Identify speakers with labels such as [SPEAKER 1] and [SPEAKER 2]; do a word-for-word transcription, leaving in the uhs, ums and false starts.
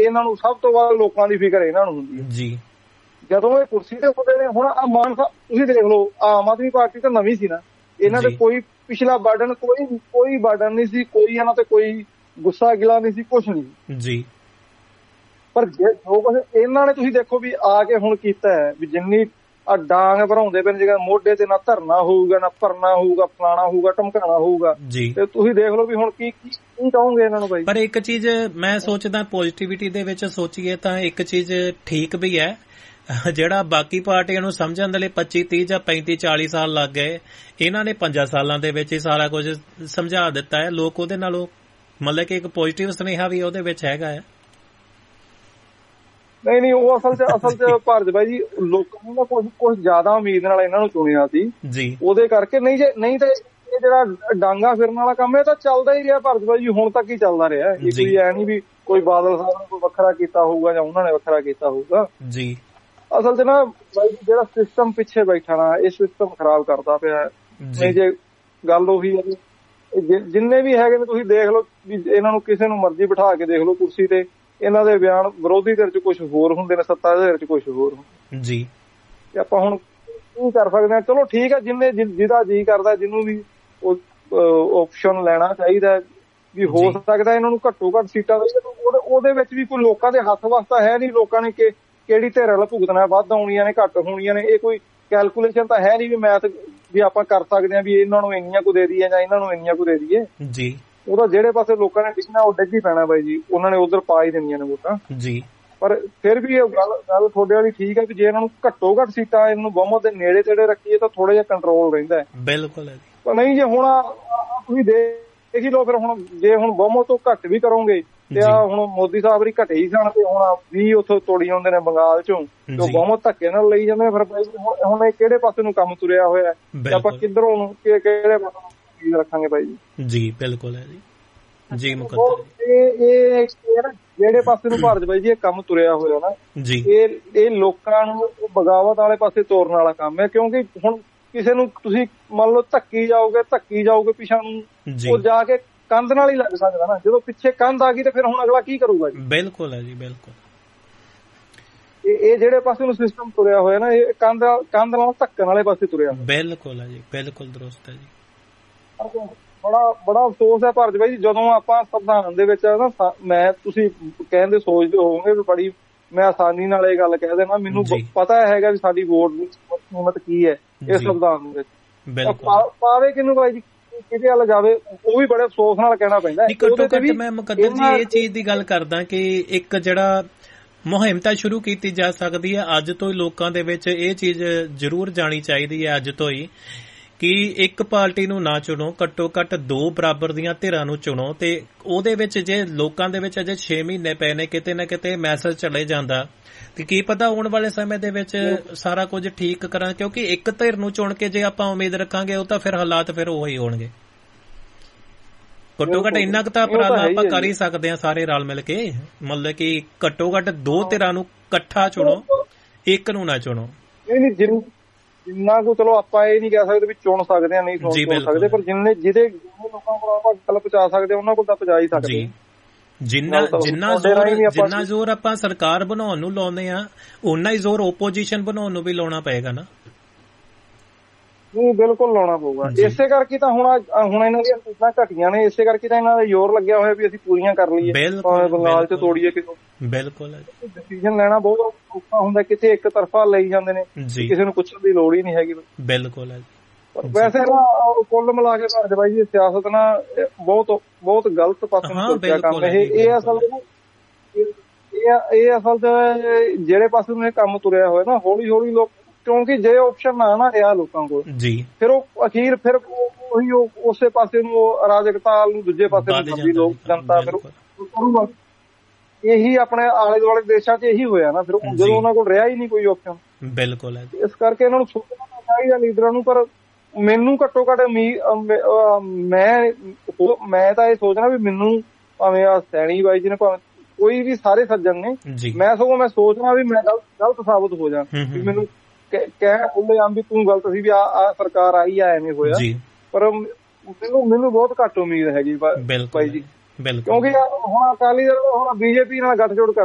[SPEAKER 1] ਇਹਨਾਂ ਨੂੰ ਸਭ ਤੋਂ ਵੱਧ ਲੋਕਾਂ ਦੀ ਫਿਕਰ ਇਹਨਾਂ ਨੂੰ ਹੁੰਦੀ ਹੈ
[SPEAKER 2] ਜੀ।
[SPEAKER 1] ਜਦੋਂ ਇਹ ਕੁਰਸੀ ਤੇ ਹੁੰਦੇ ਨੇ। ਹੁਣ ਆ ਮਾਨ ਸਾਹਿਬ ਤੁਸੀਂ ਦੇਖ ਲਓ, ਆਮ ਆਦਮੀ ਪਾਰਟੀ ਤਾਂ ਨਵੀਂ ਸੀ ਨਾ, ਇਹਨਾਂ ਦੇ ਕੋਈ ਪਿਛਲਾ ਬਰਡਨ ਕੋਈ ਕੋਈ ਬਰਡਨ ਨਹੀਂ ਸੀ, ਕੋਈ ਇਹਨਾਂ ਤੇ ਕੋਈ ਗੁੱਸਾ ਗਿਲਾ ਨਹੀਂ ਸੀ, ਕੁਛ ਨਹੀਂ
[SPEAKER 2] ਜੀ।
[SPEAKER 1] ਪਰ ਜੇ ਜੋ ਕੁਛ ਇਹਨਾਂ ਨੇ ਤੁਸੀਂ ਦੇਖੋ ਵੀ ਆ ਕੇ ਹੁਣ ਕੀਤਾ ਹੈ ਵੀ ਜਿੰਨੀ ਆ ਡਾਂਗ ਭਰਾਉਂਦੇ ਪਏ ਨੇ, ਜਿਹੜਾ ਮੋਢੇ ਤੇ ਨਾ ਧਰਨਾ ਹੋਊਗਾ ਨਾ ਭਰਨਾ ਹੋਊਗਾ, ਫਲਾਣਾ ਹੋਊਗਾ, ਧਮਕਾਣਾ ਹੋਊਗਾ, ਤੇ ਤੁਸੀਂ ਦੇਖ ਲਓ ਵੀ ਹੁਣ ਕੀ ਕੀ ਕਹੋਗੇ ਇਹਨਾਂ ਨੂੰ ਬਾਈ।
[SPEAKER 2] ਪਰ ਇੱਕ ਚੀਜ਼ ਮੈਂ ਸੋਚਦਾ ਪੋਜ਼ਿਟਿਵਿਟੀ ਦੇ ਵਿੱਚ ਸੋਚੀਏ ਤਾਂ ਇੱਕ ਚੀਜ਼ ਠੀਕ ਵੀ ਹੈ, ਜਿਹੜਾ ਬਾਕੀ ਪਾਰਟੀਆਂ ਨੂੰ ਸਮਝਣ ਦੇ ਲਈ ਪੱਚੀ ਤੀਹ ਜਾਂ ਪੈਂਤੀ ਚਾਲੀ ਸਾਲ ਲੱਗ ਗਏ, ਇਹਨਾਂ ਨੇ ਪੰਜਾਂ ਸਾਲਾਂ ਦੇ ਵਿੱਚ ਹੀ ਸਾਰਾ ਕੁਝ ਸਮਝਾ ਦਿੱਤਾ ਹੈ। ਲੋਕ ਉਹਦੇ ਨਾਲੋਂ ਮਤਲਬ ਕਿ ਇੱਕ ਪੋਜ਼ਿਟਿਵ ਸੁਨੇਹਾ ਵੀ ਉਹਦੇ ਵਿੱਚ ਹੈਗਾ ਹੈ।
[SPEAKER 1] ਨਹੀਂ ਨਹੀਂ ਉਹ ਅਸਲ ਚ ਅਸਲ ਚ ਭਾਰਤ ਬਾਈ ਜੀ ਲੋਕਾਂ ਨੂੰ ਕੁਝ ਕੁਝ ਜ਼ਿਆਦਾ ਉਮੀਦ ਨਾਲ ਇਹਨਾਂ ਨੂੰ ਚੁਣਿਆ ਸੀ
[SPEAKER 2] ਜੀ,
[SPEAKER 1] ਉਹਦੇ ਕਰਕੇ। ਨਹੀਂ ਜੇ ਨਹੀਂ ਤਾਂ ਇਹ ਜਿਹੜਾ ਡਾਂਗਾ ਫਿਰਨ ਵਾਲਾ ਕੰਮ ਇਹ ਤਾਂ ਚੱਲਦਾ ਹੀ ਰਿਹਾ ਭਾਰਤ ਬਾਈ ਜੀ, ਹੁਣ ਤੱਕ ਹੀ ਚੱਲਦਾ ਰਿਹਾ। ਇਹ ਕੋਈ ਐ ਨਹੀਂ ਵੀ ਕੋਈ ਬਾਦਲ ਸਾਹਿਬ ਨੇ ਕੋਈ ਵੱਖਰਾ ਕੀਤਾ ਹੋਊਗਾ ਜਾਂ ਉਹਨਾਂ ਨੇ ਵੱਖਰਾ ਕੀਤਾ ਹੋਊਗਾ
[SPEAKER 2] ਜੀ।
[SPEAKER 1] ਅਸਲ ਚ ਨਾ ਬਾਈ ਜਿਹੜਾ ਸਿਸਟਮ ਪਿੱਛੇ ਬੈਠਾ ਨਾ, ਇਹ ਸਿਸਟਮ ਖਰਾਬ ਕਰਦਾ ਪਿਆ। ਨਹੀਂ ਜੇ ਗੱਲ ਉਹੀ ਹੈ, ਜਿੰਨੇ ਵੀ ਹੈਗੇ ਨੇ ਤੁਸੀਂ ਦੇਖ ਲਓ ਵੀ ਇਹਨਾਂ ਨੂੰ ਕਿਸੇ ਨੂੰ ਮਰਜ਼ੀ ਬਿਠਾ ਕੇ ਦੇਖ ਲਓ ਕੁਰਸੀ ਤੇ, ਇਹਨਾਂ ਦੇ ਬਿਆਨ ਵਿਰੋਧੀ ਧਿਰ ਚ ਕੁਛ ਹੋਰ ਹੁੰਦੇ ਨੇ, ਸੱਤਾ ਧਿਰ ਚ ਕੁਛ ਹੋਰ ਹੁੰਦੇ
[SPEAKER 2] ਜੀ।
[SPEAKER 1] ਤੇ ਆਪਾਂ ਹੁਣ ਕੀ ਕਰ ਸਕਦੇ ਹਾਂ? ਚਲੋ ਠੀਕ ਹੈ, ਜਿੰਨੇ ਜਿਹਦਾ ਜੀਅ ਕਰਦਾ ਜਿਹਨੂੰ ਵੀ ਉਹ ਆਪਸ਼ਨ ਲੈਣਾ ਚਾਹੀਦਾ ਵੀ ਹੋ ਸਕਦਾ ਇਹਨਾਂ ਨੂੰ ਘੱਟੋ ਘੱਟ ਸੀਟਾਂ ਉਹਦੇ ਵਿੱਚ ਵੀ ਕੋਈ ਲੋਕਾਂ ਦੇ ਹੱਥ ਵਾਸਤਾ ਹੈ ਨਹੀਂ। ਲੋਕਾਂ ਨੇ ਕਿ ਕਿਹੜੀ ਧਿਰ ਵਾਲਾ ਭੁਗਤਣਾ, ਵੱਧ ਆਉਣੀਆਂ ਨੇ ਘੱਟ ਹੋਣੀਆਂ ਨੇ, ਇਹ ਕੋਈ ਕੈਲਕੂਲੇਸ਼ਨ ਤਾਂ ਹੈ ਨਹੀਂ ਵੀ ਮੈਥ ਵੀ ਆਪਾਂ ਕਰ ਸਕਦੇ ਹਾਂ ਵੀ ਇਹਨਾਂ ਨੂੰ ਇੰਨੀਆਂ ਕੁ ਦੇ ਦਈਏ ਜਾਂ ਇਹਨਾਂ ਨੂੰ ਇੰਨੀਆਂ ਕੁ ਦੇ ਦਈਏ
[SPEAKER 2] ਜੀ।
[SPEAKER 1] ਉਹਦਾ ਜਿਹੜੇ ਪਾਸੇ ਲੋਕਾਂ ਨੇ ਡਿੱਗਣਾ ਉਹ ਡਿੱਗ ਹੀ ਪੈਣਾ ਬਾਈ ਜੀ, ਉਹਨਾਂ ਨੇ ਉਧਰ ਪਾ ਹੀ ਦੇਣੀਆਂ ਨੇ ਵੋਟਾਂ ਜੀ। ਪਰ ਫਿਰ ਵੀ ਇਹ ਗੱਲ ਗੱਲ ਤੁਹਾਡੇ ਵਾਲੀ ਠੀਕ ਹੈ ਵੀ ਜੇ ਇਹਨਾਂ ਨੂੰ ਘੱਟੋ ਘੱਟ ਸੀਟਾਂ ਇਹਨਾਂ ਨੂੰ ਬਹੁਮਤ ਦੇ ਨੇੜੇ ਤੇੜੇ ਰੱਖੀਏ ਤਾਂ ਥੋੜਾ ਜਿਹਾ ਕੰਟਰੋਲ ਰਹਿੰਦਾ ਹੈ।
[SPEAKER 2] ਬਿਲਕੁਲ ਹੈ।
[SPEAKER 1] ਪਰ ਨਹੀਂ ਜੇ ਹੁਣ ਤੁਸੀਂ ਦੇਖ ਹੀ ਲਓ, ਫਿਰ ਹੁਣ ਜੇ ਹੁਣ ਬਹੁਮਤ ਤੋਂ ਘੱਟ ਵੀ ਕਰੋਗੇ ਤੇ ਆ ਹੁਣ ਮੋਦੀ ਸਾਹਿਬ ਵੀ ਘਟੇ ਹੀ ਸਨ ਤੇ ਹੁਣ ਵੀ ਉੱਥੋਂ ਤੋੜੀ ਆਉਂਦੇ ਨੇ ਬੰਗਾਲ ਚੋਂ, ਤੇ ਬਹੁਮਤ ਧੱਕੇ ਨਾਲ ਲਈ ਜਾਂਦੇ ਨੇ। ਫਿਰ ਹੁਣ ਇਹ ਕਿਹੜੇ ਪਾਸੇ ਨੂੰ ਕੰਮ ਤੁਰਿਆ ਹੋਇਆ ਤੇ ਆਪਾਂ ਕਿੱਧਰੋਂ ਨੂੰ ਕਿਹੜੇ ਪਾਸੇ ਨੂੰ ਰੱਖਾਂਗੇ ਬਾਈ ਜੀ? ਜੀ
[SPEAKER 2] ਬਿਲਕੁਲ ਹੈ ਜੀ ਜੀ।
[SPEAKER 1] ਇਹ ਜਿਹੜੇ ਪਾਸੇ ਨੂੰ ਭਾਰਤ ਬਾਈ ਜੀ ਇਹ ਕੰਮ ਤੁਰਿਆ ਹੋਇਆ ਨਾ ਜੀ, ਇਹ ਇਹ ਲੋਕਾਂ ਨੂੰ ਬਗਾਵਤ ਵਾਲੇ ਪਾਸੇ ਤੋਰਨ ਵਾਲਾ ਕੰਮ ਹੈ। ਕਿਉਂਕਿ ਹੁਣ ਕਿਸੇ ਨੂੰ ਤੁਸੀਂ ਮੰਨ ਲਓ ਧੱਕੀ ਜਾਓਗੇ ਧੱਕੀ ਜਾਓਗੇ ਪਿਛਾਂ ਨੂੰ, ਉਹ ਜਾ ਕੇ ਕੰਧ ਨਾਲ ਹੀ ਲੱਗ ਸਕਦਾ ਨਾ। ਜਦੋਂ ਪਿੱਛੇ ਕੰਧ ਆ ਗਈ ਤੇ ਫਿਰ ਹੁਣ ਅਗਲਾ ਕੀ ਕਰੂਗਾ ਜੀ?
[SPEAKER 2] ਬਿਲਕੁਲ ਹੈ ਜੀ ਬਿਲਕੁਲ।
[SPEAKER 1] ਇਹ ਜਿਹੜੇ ਪਾਸੇ ਨੂੰ ਸਿਸਟਮ ਤੁਰਿਆ ਹੋਇਆ ਨਾ, ਇਹ ਕੰਧ ਕੰਧ ਨਾਲ ਧੱਕਣ ਵਾਲੇ ਪਾਸੇ ਤੁਰਿਆ।
[SPEAKER 2] ਬਿਲਕੁਲ ਹੈ ਜੀ ਬਿਲਕੁਲ ਦਰੁਸਤ ਹੈ ਜੀ।
[SPEAKER 1] ਬੜਾ ਬੜਾ ਅਫਸੋਸ ਹੈ ਭਾਰਤ ਬਾਈ ਜੀ, ਜਦੋਂ ਆਪਾਂ ਸੰਵਿਧਾਨ ਦੇ ਵਿੱਚ ਨਾ ਮੈਂ ਤੁਸੀਂ ਕਹਿੰਦੇ ਸੋਚਦੇ ਹੋਵੋਗੇ ਵੀ ਬੜੀ ਮੈਂ ਆਸਾਨੀ ਨਾਲ ਇਹ ਗੱਲ ਕਹਿ ਦੇਣਾ, ਮੈਨੂੰ ਪਤਾ ਹੈਗਾ ਵੀ ਸਾਡੀ ਵੋਟ ਦੀ ਕੀਮਤ ਕੀ ਹੈ ਇਸ ਸੰਵਿਧਾਨ ਦੇ ਵਿੱਚ। ਪਾਵੇ ਕਿਹਨੂੰ ਬਾਈ ਜੀ, ਕਿਤੇ ਵੱਲ ਜਾਵੇ, ਉਹ ਵੀ ਬੜੇ ਅਫਸੋਸ ਨਾਲ ਕਹਿਣਾ ਪੈਂਦਾ।
[SPEAKER 2] ਘੱਟੋ ਘੱਟ ਮੈਂ ਮੁਕੱਦਰ ਜੀ ਇਹ ਚੀਜ਼ ਦੀ ਗੱਲ ਕਰਦਾ ਕਿ ਇੱਕ ਜਿਹੜਾ ਮੁਹਿੰਮ ਤਾਂ ਸ਼ੁਰੂ ਕੀਤੀ ਜਾ ਸਕਦੀ ਹੈ ਅੱਜ ਤੋਂ ਹੀ, ਲੋਕਾਂ ਦੇ ਵਿੱਚ ਇਹ ਚੀਜ਼ ਜ਼ਰੂਰ ਜਾਣੀ ਚਾਹੀਦੀ ਹੈ ਅੱਜ ਤੋਂ ਹੀ ਕਿ ਇੱਕ ਪਾਰਟੀ ਨੂੰ ਨਾ ਚੁਣੋ, ਘੱਟੋ ਘੱਟ ਦੋ ਬਰਾਬਰ ਦੀਆਂ ਧਿਰਾਂ ਨੂੰ ਚੁਣੋ। ਤੇ ਉਹਦੇ ਵਿੱਚ ਜੇ ਲੋਕਾਂ ਦੇ ਵਿੱਚ ਅਜੇ ਛੇ ਮਹੀਨੇ ਪਏ ਨੇ, ਕਿਤੇ ਨਾ ਕਿਤੇ ਮੈਸੇਜ ਚਲੇ ਜਾਂਦਾ ਤੇ ਕੀ ਪਤਾ ਆਉਣ ਵਾਲੇ ਸਮੇਂ ਦੇ ਵਿੱਚ ਸਾਰਾ ਕੁਝ ਠੀਕ ਕਰਾਂ। ਕਿਉਂਕਿ ਇੱਕ ਧਿਰ ਨੂੰ ਚੁਣ ਕੇ ਜੇ ਆਪਾਂ ਉਮੀਦ ਰੱਖਾਂਗੇ ਉਹ ਤਾਂ ਫਿਰ ਹਾਲਾਤ ਫਿਰ ਉਹੀ ਹੋਣਗੇ। ਘੱਟੋ ਘੱਟ ਇੰਨਾ ਕੁ ਤਾਂ ਉਪਰਾਲਾ ਆਪਾਂ ਕਰ ਹੀ ਸਕਦੇ ਹਾਂ ਸਾਰੇ ਰਲ ਮਿਲ ਕੇ, ਮਤਲਬ ਕਿ ਘੱਟੋ ਘੱਟ ਦੋ ਧਿਰਾਂ ਨੂੰ ਇਕੱਠਾ ਚੁਣੋ, ਇੱਕ ਨੂੰ ਨਾ ਚੁਣੋ।
[SPEAKER 1] ਜਿੰਨਾ ਕੁ ਚਲੋ ਆਪਾਂ ਇਹ ਨਹੀਂ ਕਹਿ ਸਕਦੇ ਵੀ ਚੁਣ ਸਕਦੇ ਆ, ਨਹੀਂ ਚੁਣ ਸਕਦੇ, ਪਰ ਜਿੰਨੇ ਜਿਹਦੇ ਲੋਕਾਂ ਕੋਲ ਆਪਾਂ ਗੱਲ ਪਹੁੰਚਾ ਸਕਦੇ ਉਹਨਾਂ ਕੋਲ ਤਾਂ ਪਹੁੰਚਾ ਹੀ ਸਕਦੇ।
[SPEAKER 2] ਜਿੰਨਾ ਜਿੰਨਾ ਜ਼ੋਰ ਜਿੰਨਾ ਜ਼ੋਰ ਆਪਾਂ ਸਰਕਾਰ ਬਣਾਉਣ ਨੂੰ ਲਾਉਂਦੇ ਆ, ਓਨਾ ਹੀ ਜ਼ੋਰ ਓਪੋਜੀਸ਼ਨ ਬਣਾਉਣ ਨੂੰ ਵੀ ਲਾਉਣਾ ਪਏਗਾ ਨਾ। ਨਹੀਂ ਬਿਲਕੁਲ ਲਾਉਣਾ ਪਊਗਾ। ਇਸੇ ਕਰਕੇ ਤਾਂ ਹੁਣ ਹੁਣ ਇਹਨਾਂ ਦੀਆਂ ਸੀਟਾਂ ਘਟੀਆਂ ਨੇ, ਇਸੇ ਕਰਕੇ ਤਾਂ ਇਹਨਾਂ ਦਾ ਜ਼ੋਰ ਲੱਗਿਆ ਹੋਇਆ ਵੀ ਅਸੀਂ ਪੂਰੀਆਂ ਕਰ ਲਈਏ, ਭਾਵੇਂ ਬੰਗਾਲ ਚ ਤੋੜੀਏ ਕਿਤੋਂ। ਬਿਲਕੁਲ ਡਿਸੀਜਨ ਲੈਣਾ ਬਹੁਤ ਔਖਾ ਹੁੰਦਾ, ਕਿਤੇ ਇੱਕ ਤਰਫਾ ਲਈ ਜਾਂਦੇ ਨੇ, ਕਿਸੇ ਨੂੰ ਪੁੱਛਣ ਦੀ ਲੋੜ ਹੀ ਨਹੀਂ ਹੈਗੀ। ਬਿਲਕੁਲ ਹੈ। ਵੈਸੇ ਨਾ ਕੁੱਲ ਮਿਲਾ ਕੇ ਭਾਰਤ ਬਾਈ ਜੀ ਸਿਆਸਤ ਨਾ ਬਹੁਤ ਬਹੁਤ ਗਲਤ ਪਾਸੇ ਨੂੰ ਤੁਰਿਆ ਕੰਮ ਇਹ ਇਹ ਅਸਲ ਇਹ ਅਸਲ ਚ ਜਿਹੜੇ ਪਾਸੇ ਨੂੰ ਇਹ ਕੰਮ ਤੁਰਿਆ ਹੋਇਆ ਨਾ, ਹੌਲੀ ਹੌਲੀ ਲੋਕ, ਕਿਉਂਕਿ ਜੇ ਆਪਸ਼ਨ ਨਾ ਨਾ ਰਿਹਾ ਲੋਕਾਂ ਕੋਲ ਜੀ, ਫਿਰ ਉਹ ਅਖੀਰ ਫਿਰ ਉਹੀ ਉਸੇ ਪਾਸੇ ਨੂੰ ਅਰਾਜਕਤਾ ਨੂੰ ਦੂਜੇ ਪਾਸੇ ਨੂੰ ਲੋਕ ਜਨਤਾ ਫਿਰ ਕਰੂਗਾ। ਇਹੀ ਆਪਣੇ ਆਲੇ ਦੁਆਲੇ ਦੇਸ਼ਾਂ 'ਚ ਇਹੀ ਹੋਇਆ ਨਾ, ਫਿਰ ਜਦੋਂ ਉਹਨਾਂ ਕੋਲ ਰਿਹਾ ਹੀ ਨਹੀਂ ਕੋਈ ਆਪਸ਼ਨ। ਬਿਲਕੁਲ ਹੈ। ਇਸ ਕਰਕੇ ਇਹਨਾਂ ਨੂੰ ਸੋਚਣਾ ਚਾਹੀਦਾ ਲੀਡਰਾਂ ਨੂੰ। ਪਰ ਮੈਨੂੰ ਘੱਟੋ ਘੱਟ ਮੈਂ ਮੈਂ ਤਾਂ ਇਹ ਸੋਚਣਾ ਵੀ ਮੈਨੂੰ ਭਾਵੇਂ ਆ ਸੈਣੀ ਬਾਈ ਜੀ ਨੇ, ਭਾਵੇਂ ਕੋਈ ਵੀ ਸਾਰੇ ਸੱਜਣ ਨੇ, ਮੈਂ ਸਗੋਂ ਮੈਂ ਸੋਚਣਾ ਵੀ ਮੈਂ ਗਲਤ ਗਲਤ ਸਾਬਤ ਹੋ ਜਾ, ਵੀ ਮੈਨੂੰ ਕਹਿ ਬੋਲੇ ਆ ਵੀ ਤੂੰ ਗਲਤ ਸੀ, ਵੀ ਆ ਸਰਕਾਰ ਆਈ ਆ ਐਵੇਂ ਹੋਇਆ। ਪਰ ਮੈਨੂੰ ਮੈਨੂੰ ਬਹੁਤ ਘੱਟ ਉਮੀਦ ਹੈਗੀ ਬਾਈ ਜੀ, ਕਿਉਂਕਿ ਹੁਣ ਅਕਾਲੀ ਦਲ ਹੁਣ ਬੀਜੇਪੀ ਨਾਲ ਗੱਠਜੋੜ ਕਰ